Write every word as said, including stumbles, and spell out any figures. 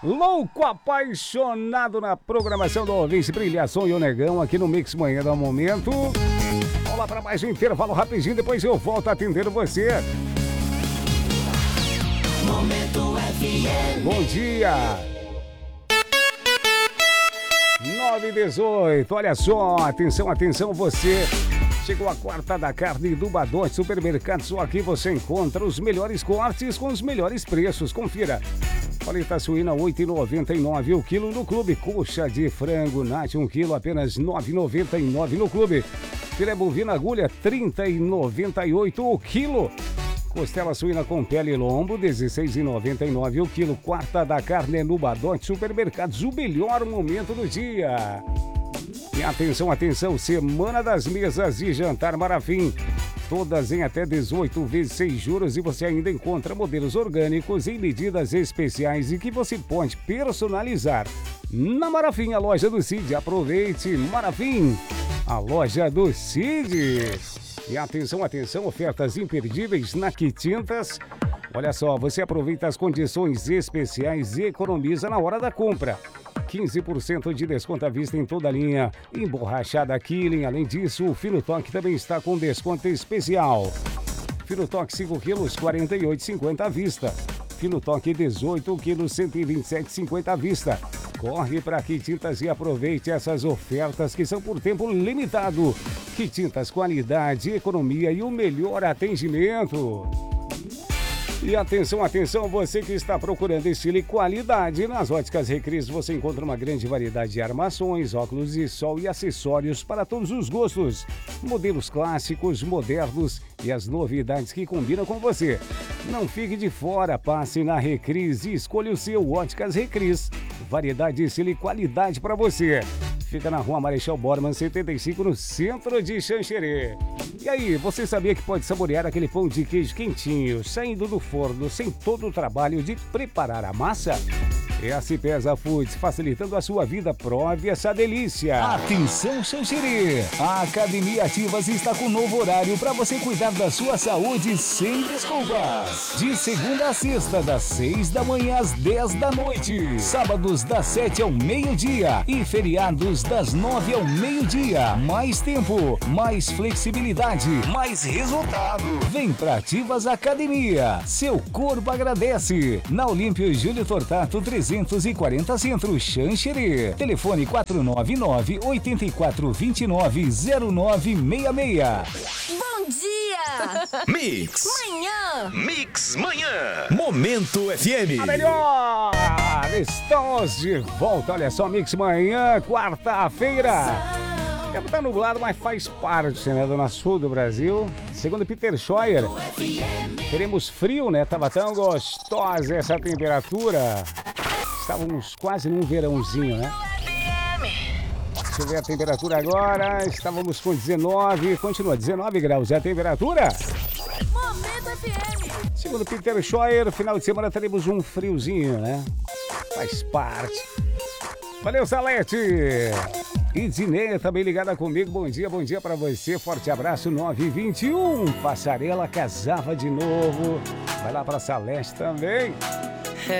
Louco apaixonado na programação do ouvinte Brilhação e o Negão aqui no Mix Manhã do Momento. Vamos lá para mais um intervalo rapidinho, depois eu volto atendendo você. Momento F M. Bom dia. nove e dezoito, olha só, atenção, atenção você. Chegou a quarta da carne do Badote Supermercado. Só aqui você encontra os melhores cortes com os melhores preços. Confira. Paleta suína oito reais e noventa e nove centavos o quilo no clube. Coxa de frango Nath um quilo apenas nove reais e noventa e nove centavos no clube. Filé bovina agulha trinta reais e noventa e oito centavos o quilo. Costela suína com pele e lombo dezesseis reais e noventa e nove centavos o quilo. Quarta da carne no Badote Supermercados. O melhor momento do dia. E atenção, atenção, Semana das Mesas e Jantar Marafim. Todas em até dezoito vezes sem juros e você ainda encontra modelos orgânicos em medidas especiais e que você pode personalizar. Na Marafim, a loja do Cid. Aproveite, Marafim, a loja do Cid. E atenção, atenção, ofertas imperdíveis na Quitintas. Olha só, você aproveita as condições especiais e economiza na hora da compra. quinze por cento de desconto à vista em toda a linha. Emborrachada Killing. Além disso, o Fino Toque também está com desconto especial. Fino Toque cinco quilos, quarenta e oito reais e cinquenta centavos à vista. Fino Toque dezoito quilos, cento e vinte e sete reais e cinquenta centavos à vista. Corre para Quitintas e aproveite essas ofertas que são por tempo limitado. Quitintas, qualidade, economia e o melhor atendimento. E atenção, atenção, você que está procurando estilo e qualidade, nas Óticas Recris você encontra uma grande variedade de armações, óculos de sol e acessórios para todos os gostos. Modelos clássicos, modernos e as novidades que combinam com você. Não fique de fora, passe na Recris e escolha o seu Óticas Recris. Variedade, estilo e qualidade para você. Fica na Rua Marechal Bormann, setenta e cinco, no centro de Xanxerê. E aí, você sabia que pode saborear aquele pão de queijo quentinho, saindo do forno, sem todo o trabalho de preparar a massa? É a Cipesa Foods, facilitando a sua vida. Prove essa delícia. Atenção, Xanxerê! A Academia Ativas está com um novo horário para você cuidar da sua saúde sem desculpas. De segunda a sexta, das seis da manhã às dez da noite. Sábados, das sete ao meio-dia. E feriados, das nove ao meio-dia. Mais tempo, mais flexibilidade, mais resultado. Vem pra Ativas Academia. Seu corpo agradece. Na Olímpio Júlio Tortato, trezentos e quarenta Centro, Xanxerê. Telefone quatro nove nove, oito quatro dois nove, zero nove seis seis. Bom dia! Mix. Manhã. Mix Manhã. Momento F M. A melhor! Estamos de volta, olha só, Mix Manhã, quarta-feira. O tempo tá nublado, mas faz parte, né, do nosso sul do Brasil. Segundo Peter Scheuer, teremos frio, né? Tava tão gostosa essa temperatura. Estávamos quase num verãozinho, né? Deixa eu ver a temperatura agora. Estávamos com dezenove, continua dezenove graus. É a temperatura? Momento F M. Segundo Peter Scheuer, final de semana teremos um friozinho, né? Faz parte. Valeu, Salete! E Dineia também ligada comigo. Bom dia, bom dia pra você. Forte abraço, nove e vinte e um. Passarela casava de novo. Vai lá pra Salete também.